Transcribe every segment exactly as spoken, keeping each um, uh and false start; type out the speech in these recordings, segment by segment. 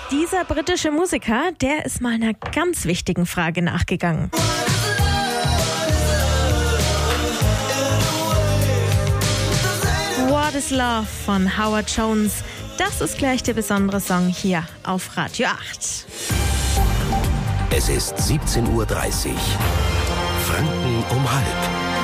Dieser britische Musiker, der ist mal einer ganz wichtigen Frage nachgegangen. What is Love von Howard Jones. Das ist gleich der besondere Song hier auf Radio acht. Es ist siebzehn Uhr dreißig. Franken um halb.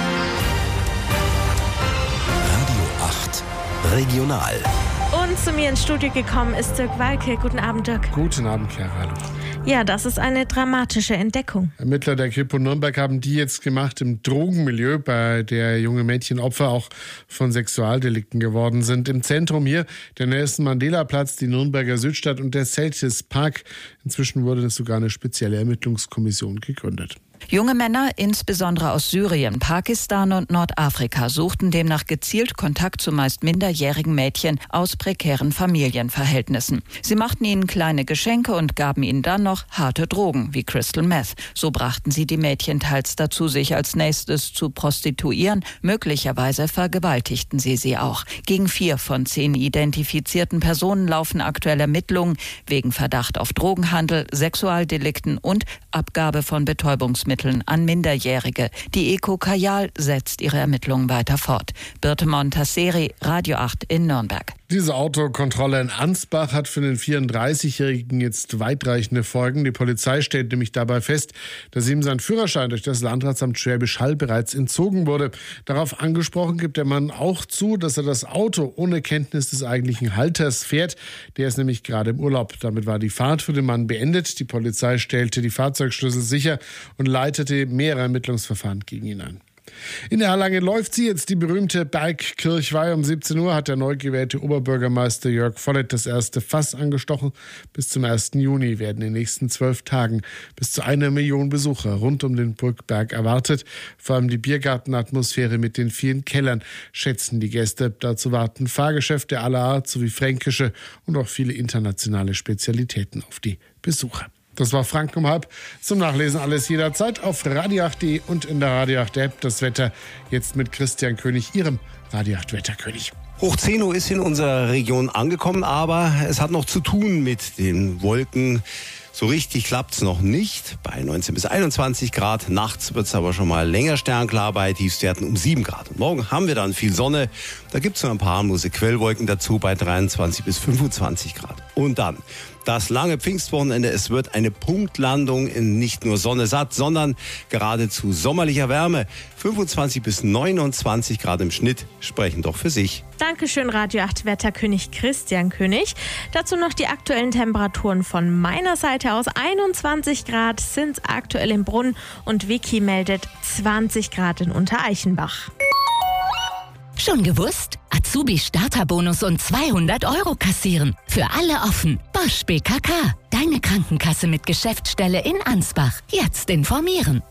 Radio acht Regional. Und zu mir ins Studio gekommen ist Dirk Walke. Guten Abend, Dirk. Guten Abend, Clara. Hallo. Ja, das ist eine dramatische Entdeckung. Ermittler der Kripo Nürnberg haben die jetzt gemacht im Drogenmilieu, bei der junge Mädchen Opfer auch von Sexualdelikten geworden sind. Im Zentrum hier der Nelson Mandela Platz, die Nürnberger Südstadt und der Celtis Park. Inzwischen wurde sogar eine spezielle Ermittlungskommission gegründet. Junge Männer, insbesondere aus Syrien, Pakistan und Nordafrika, suchten demnach gezielt Kontakt zu meist minderjährigen Mädchen aus prekären Familienverhältnissen. Sie machten ihnen kleine Geschenke und gaben ihnen dann noch harte Drogen wie Crystal Meth. So brachten sie die Mädchen teils dazu, sich als nächstes zu prostituieren. Möglicherweise vergewaltigten sie sie auch. Gegen vier von zehn identifizierten Personen laufen aktuell Ermittlungen wegen Verdacht auf Drogenhandel, Sexualdelikten und Abgabe von Betäubungsmitteln an Minderjährige. Die Eco Kajal setzt ihre Ermittlungen weiter fort. Birte Montasseri, Radio acht in Nürnberg. Diese Autokontrolle in Ansbach hat für den vierunddreißigjährigen jetzt weitreichende Folgen. Die Polizei stellt nämlich dabei fest, dass ihm sein Führerschein durch das Landratsamt Schwäbisch Hall bereits entzogen wurde. Darauf angesprochen gibt der Mann auch zu, dass er das Auto ohne Kenntnis des eigentlichen Halters fährt. Der ist nämlich gerade im Urlaub. Damit war die Fahrt für den Mann beendet. Die Polizei stellte die Fahrzeugschlüssel sicher und leitete mehrere Ermittlungsverfahren gegen ihn ein. In Erlangen läuft sie jetzt, die berühmte Bergkirchweih. Um siebzehn Uhr hat der neu gewählte Oberbürgermeister Jörg Vollett das erste Fass angestochen. Bis zum ersten Juni werden in den nächsten zwölf Tagen bis zu einer Million Besucher rund um den Burgberg erwartet. Vor allem die Biergartenatmosphäre mit den vielen Kellern schätzen die Gäste. Dazu warten Fahrgeschäfte aller Art sowie fränkische und auch viele internationale Spezialitäten auf die Besucher. Das war Franken um halb. Zum Nachlesen alles jederzeit auf radio acht punkt de und in der Radio acht App. Das Wetter jetzt mit Christian König, Ihrem Radio acht Wetterkönig. Hoch zehn Uhr ist in unserer Region angekommen, aber es hat noch zu tun mit den Wolken. So richtig klappt's noch nicht. Bei neunzehn bis einundzwanzig Grad. Nachts wird's aber schon mal länger sternklar bei Tiefstwerten um sieben Grad. Und morgen haben wir dann viel Sonne. Da gibt's nur ein paar harmlose Quellwolken dazu bei dreiundzwanzig bis fünfundzwanzig Grad. Und dann das lange Pfingstwochenende. Es wird eine Punktlandung in nicht nur Sonne satt, sondern geradezu sommerlicher Wärme. fünfundzwanzig bis neunundzwanzig Grad im Schnitt sprechen doch für sich. Dankeschön, Radio acht Wetterkönig Christian König. Dazu noch die aktuellen Temperaturen von meiner Seite aus. einundzwanzig Grad sind es aktuell im Brunn und Vicky meldet zwanzig Grad in Untereichenbach. Schon gewusst? Azubi-Starterbonus und zweihundert Euro kassieren. Für alle offen. Bosch B K K. Deine Krankenkasse mit Geschäftsstelle in Ansbach. Jetzt informieren.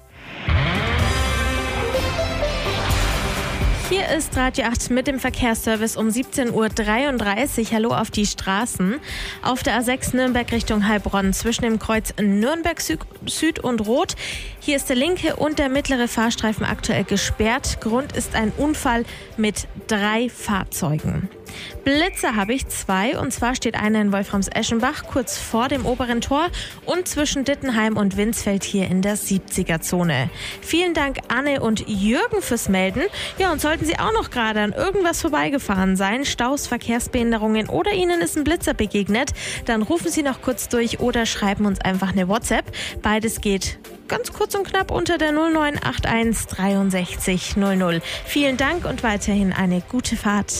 Hier ist Radio acht mit dem Verkehrsservice um siebzehn Uhr dreiunddreißig. Hallo auf die Straßen. Auf der A sechs Nürnberg Richtung Heilbronn zwischen dem Kreuz Nürnberg Süd und Rot. Hier ist der linke und der mittlere Fahrstreifen aktuell gesperrt. Grund ist ein Unfall mit drei Fahrzeugen. Blitze habe ich zwei, und zwar steht einer in Wolframs-Eschenbach kurz vor dem oberen Tor und zwischen Dittenheim und Winsfeld hier in der siebziger-Zone. Vielen Dank Anne und Jürgen fürs Melden. Ja, und sollten Sie auch noch gerade an irgendwas vorbeigefahren sein, Staus, Verkehrsbehinderungen oder Ihnen ist ein Blitzer begegnet, dann rufen Sie noch kurz durch oder schreiben uns einfach eine WhatsApp. Beides geht ganz kurz und knapp unter der null neun acht eins dreiundsechzig null null. Vielen Dank und weiterhin eine gute Fahrt.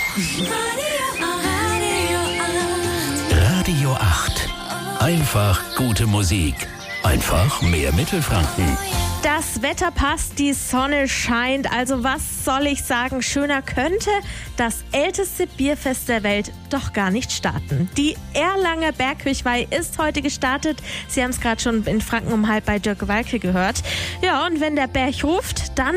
Radio acht. Einfach gute Musik. Einfach mehr Mittelfranken. Das Wetter passt, die Sonne scheint, also was soll ich sagen, schöner könnte das älteste Bierfest der Welt doch gar nicht starten. Die Erlanger Bergkirchweih ist heute gestartet, Sie haben es gerade schon in Franken um halb bei Dirk Walke gehört. Ja, und wenn der Berg ruft, dann